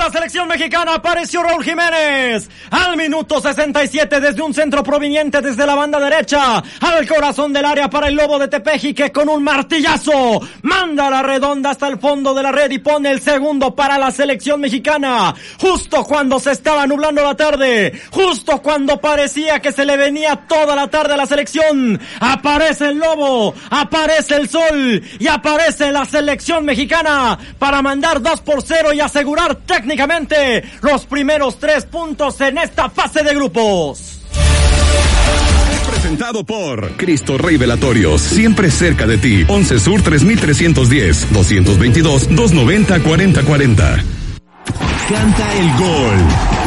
la selección mexicana apareció Raúl Jiménez. Al minuto 67 desde un centro proveniente desde la banda derecha al corazón del área para el Lobo de Tepeji, que con un martillazo manda la redonda hasta el fondo de la red y pone el segundo para la selección mexicana. Justo cuando se estaba nublando la tarde, justo cuando parecía que se le venía toda la tarde a la selección, aparece el Lobo, aparece el sol y aparece la selección mexicana para mandar 2-0 y asegurar técnicamente los primeros 3 puntos en esta fase de grupos. Presentado por Cristo Rey Velatorios, siempre cerca de ti. 11 Sur 3310, 222-290-4040. Canta el gol.